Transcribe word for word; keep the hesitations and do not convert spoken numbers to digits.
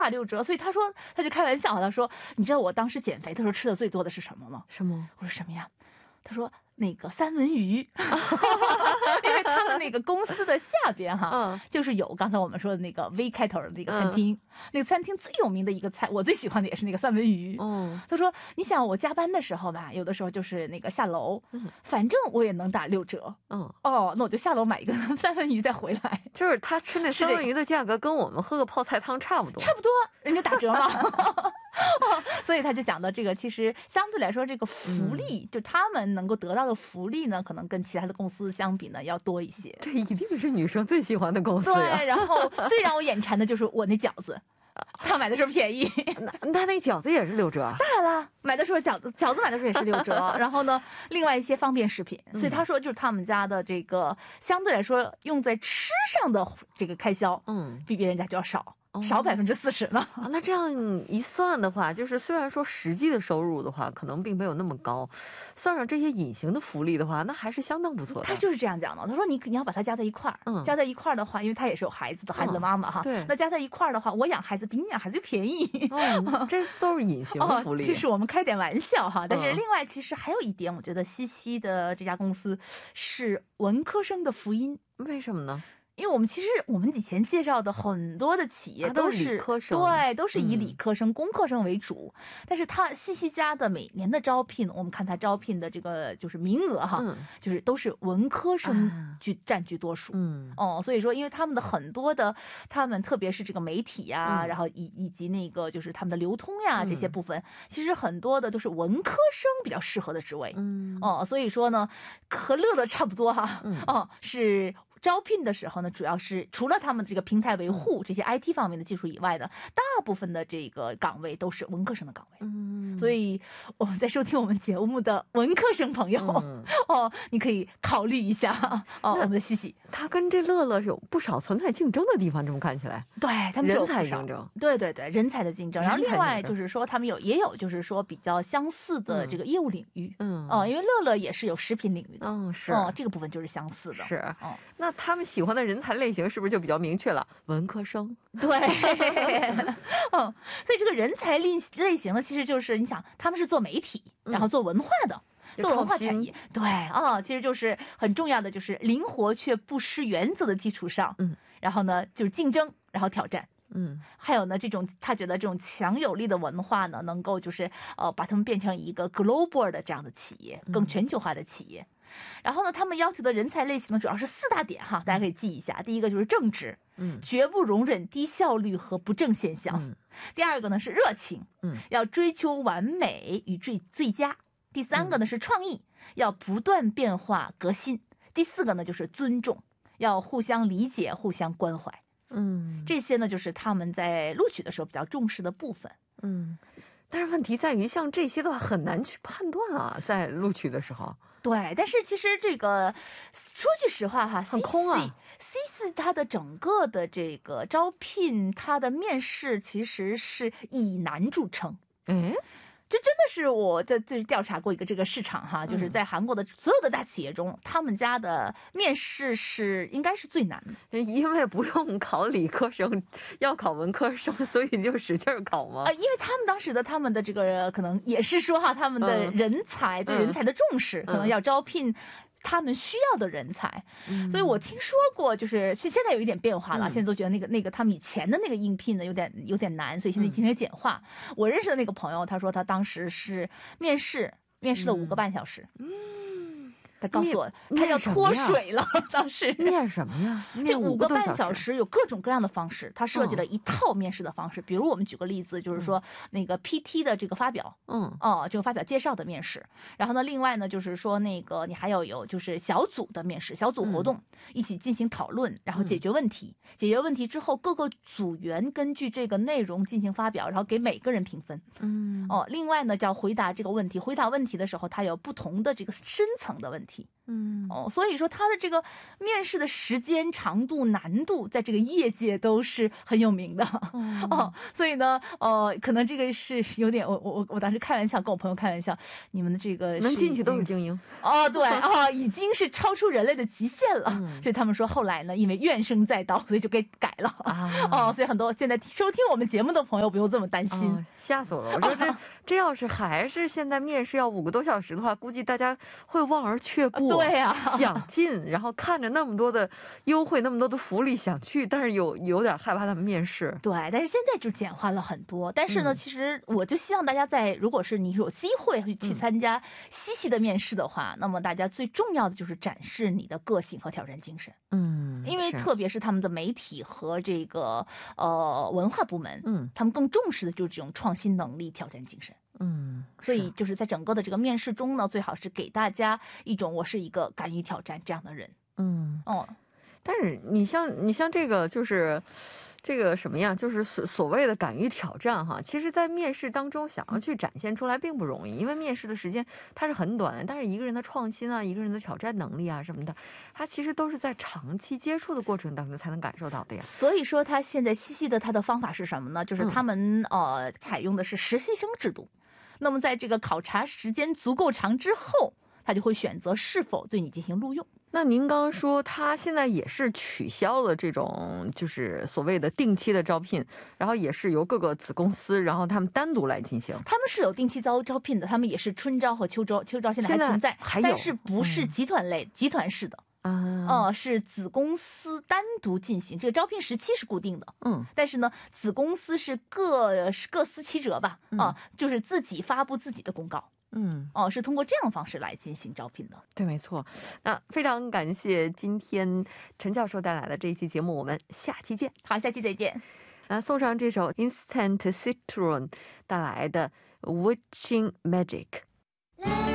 打六折。所以他说，他就开玩笑，他说，你知道我当时减肥的时候吃的最多的是什么吗？ 什么？ 我说什么呀？他说那个三文鱼，因为他们那个公司的下边哈， 嗯， 就是有刚才我们说的那个 V 开头的那个餐厅，嗯、那个餐厅最有名的一个菜，我最喜欢的也是那个三文鱼。 嗯， 他说，你想我加班的时候吧，有的时候就是那个下楼，嗯、反正我也能打六折。嗯，哦，那我就下楼买一个三文鱼再回来。 就是他吃那三文鱼的价格跟我们喝个泡菜汤差不多， 差不多，人家打折嘛。哦，所以他就讲到这个，其实相对来说，这个福利、嗯、就他们能够得到的福利呢，可能跟其他的公司相比呢要多一些。 这一定是女生最喜欢的公司呀。 对，然后最让我眼馋的就是我那饺子，他买的时候便宜， 那那那饺子也是六折。 当然了，买的时候饺子饺子买的时候也是六折。然后呢，另外一些方便食品，所以他说就是他们家的这个相对来说用在吃上的这个开销，嗯，比别人家就要少。少百分之四十呢、 啊！那这样一算的话，就是虽然说实际的收入的话，可能并没有那么高，算上这些隐形的福利的话，那还是相当不错的。 他就是这样讲的。他说你你要把它加在一块儿，嗯，加在一块儿的话，因为他也是有孩子的，孩子的妈妈哈， 对， 那加在一块儿的话，我养孩子比你养孩子就便宜。 哦，这都是隐形的福利。 哦，这是我们开点玩笑哈。但是另外，其实还有一点，我觉得西西的这家公司是文科生的福音。 为什么呢？ 因为我们其实我们以前介绍的很多的企业都是、 啊、都是理科生， 对，都是以理科生、嗯、工科生为主。但是它西西家的每年的招聘，我们看它招聘的这个就是名额哈，嗯、就是都是文科生居、啊、占据多数。嗯，哦，所以说，因为他们的很多的，他们特别是这个媒体呀、啊，嗯、然后以以及那个就是他们的流通呀、嗯、这些部分，其实很多的都是文科生比较适合的职位。嗯，哦，所以说呢，和乐乐差不多哈。嗯，哦，是。招聘的时候呢，主要是除了他们这个平台维护这些 I T 方面的技术以外的，大部分的这个岗位都是文科生的岗位。嗯，所以我们在收听我们节目的文科生朋友、嗯、哦，你可以考虑一下哦。我们的西西， 他跟这乐乐有不少存在竞争的地方，这么看起来， 对他们有人才竞争， 对对对，人才的竞争。然后另外就是说，他们有也有就是说比较相似的这个业务领域。嗯，哦，因为乐乐也是有食品领域的。 嗯，是哦，这个部分就是相似的。 是，哦，那他们喜欢的人才类型是不是就比较明确了？文科生， 对，嗯，所以这个人才类类型呢，其实就是你想，他们是做媒体，然后做文化的，嗯、做文化产业，对啊、哦，其实就是很重要的，就是灵活却不失原则的基础上，嗯，然后呢就是竞争，然后挑战。嗯，还有呢，这种他觉得这种强有力的文化呢，能够就是呃把他们变成一个 global 的这样的企业，更全球化的企业。嗯、然后呢，他们要求的人才类型呢，主要是四大点哈，大家可以记一下。第一个就是正直，嗯，绝不容忍低效率和不正现象。嗯、第二个呢是热情，嗯，要追求完美与最最佳。第三个呢是创意，要不断变化革新。第四个呢就是尊重，要互相理解、互相关怀。嗯，这些呢就是他们在录取的时候比较重视的部分。嗯， 但是问题在于，像这些的话很难去判断啊，在录取的时候。 对，但是其实这个说句实话哈， 很空啊。 C 四它的整个的这个招聘，它的面试其实是以难著称。嗯。这真的是我在这调查过一个这个市场哈，就是在韩国的所有的大企业中，嗯、他们家的面试是应该是最难的， 因为不用考理科生，要考文科生，所以就使劲考吗？ 啊，因为他们当时的他们的这个可能也是说哈，他们的人才、嗯、对人才的重视，嗯、可能要招聘他们需要的人才，嗯、所以我听说过，就是现在有一点变化了，嗯、现在都觉得那个那个他们以前的那个应聘呢有点有点难，所以现在进行简化。嗯、我认识的那个朋友，他说他当时是面试，面试了五个半小时。嗯。嗯他告诉我，他要脱水了。当时面什么呀？ 这五个半小时有各种各样的方式，他设计了一套面试的方式。哦、比如我们举个例子，就是说、嗯、那个 P T 的这个发表，嗯，哦，这个发表介绍的面试。然后呢，另外呢，就是说那个你还要有就是小组的面试，小组活动、嗯、一起进行讨论，然后解决问题。嗯、解决问题之后，各个组员根据这个内容进行发表，然后给每个人评分。嗯，哦，另外呢，叫回答这个问题。回答问题的时候，它有不同的这个深层的问题。 嗯， 哦，所以说他的这个面试的时间长度、难度，在这个业界都是很有名的。 嗯、 哦，所以呢，呃，可能这个是有点，我我我当时开玩笑，跟我朋友开玩笑，你们的这个能进去都是精英。 哦，对啊、哦，已经是超出人类的极限了。嗯、所以他们说后来呢，因为怨声载道，所以就给改了。啊、哦，所以很多现在收听我们节目的朋友不用这么担心。哦、 吓死我了！我说这这要是还是现在面试要五个多小时的话，估计大家会望而却步。 对呀、 啊，想进，然后看着那么多的优惠，那么多的福利，想去，但是有有点害怕他们面试。 对，但是现在就简化了很多。但是呢，嗯、其实我就希望大家在，如果是你有机会去参加西西的面试的话，嗯、那么大家最重要的就是展示你的个性和挑战精神。 嗯， 因为特别是他们的媒体和这个呃文化部门，嗯，他们更重视的就是这种创新能力、挑战精神。 嗯， 所以就是在整个的这个面试中呢，最好是给大家一种我是一个敢于挑战这样的人。 嗯， 哦， 但是你像你像这个就是这个什么呀，就是所所谓的敢于挑战哈，其实在面试当中想要去展现出来并不容易，因为面试的时间它是很短的，但是一个人的创新啊，一个人的挑战能力啊什么的，他其实都是在长期接触的过程当中才能感受到的呀。 所以说他现在西西的他的方法是什么呢？就是他们、嗯、呃采用的是实习生制度。那么在这个考察时间足够长之后，他就会选择是否对你进行录用。 那您刚刚说他现在也是取消了这种就是所谓的定期的招聘，然后也是由各个子公司，然后他们单独来进行。 他们是有定期招招聘的，他们也是春招和秋招，秋招现在还存在， 还有但是不是集团类、嗯、集团式的。 啊， 呃，是子公司单独进行，这个招聘时期是固定的， 嗯， 但是呢，子公司是各各司其职吧，啊、呃嗯，就是自己发布自己的公告， 嗯， 哦、呃，是通过这样的方式来进行招聘的。 对，没错。那非常感谢今天陈教授带来的这一期节目，我们下期见。 好，下期再见。 那送上这首 Instant Citron 带来的 Witching Magic。